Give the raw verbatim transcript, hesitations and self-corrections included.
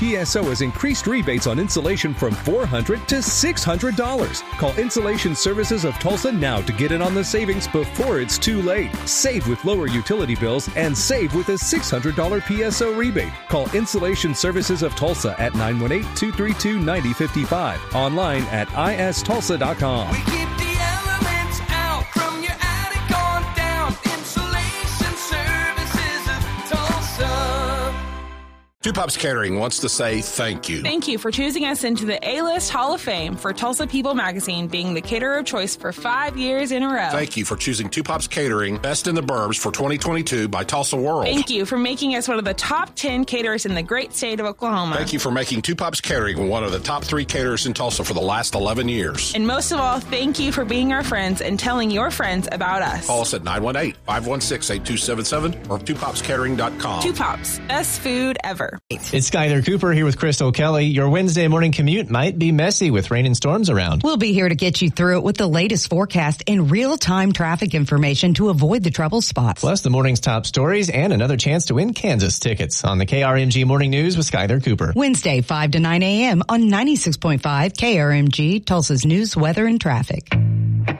P S O has increased rebates on insulation from four hundred dollars to six hundred dollars. Call Insulation Services of Tulsa now to get in on the savings before it's too late. Save with lower utility bills and save with a six hundred dollars P S O rebate. Call Insulation Services of Tulsa at nine one eight, two three two, nine zero five five. Online at I S tulsa dot com. We keep the elements out from your attic on down. Insulation Services of Tulsa. Two Pops Catering wants to say thank you. Thank you for choosing us into the A-List Hall of Fame for Tulsa People Magazine, being the caterer of choice for five years in a row. Thank you for choosing Two Pops Catering Best in the Burbs for twenty twenty-two by Tulsa World. Thank you for making us one of the top ten caterers in the great state of Oklahoma. Thank you for making Two Pops Catering one of the top three caterers in Tulsa for the last eleven years. And most of all, thank you for being our friends and telling your friends about us. Call us at nine one eight, five one six, eight two seven seven or two pops catering dot com. Two Pops, best food ever. It's Skyler Cooper here with Crystal Kelly. Your Wednesday morning commute might be messy with rain and storms around. We'll be here to get you through it with the latest forecast and real-time traffic information to avoid the trouble spots. Plus the morning's top stories and another chance to win Kansas tickets on the K R M G Morning News with Skyler Cooper. Wednesday, five to nine a.m. on ninety-six point five K R M G, Tulsa's news, weather, and traffic.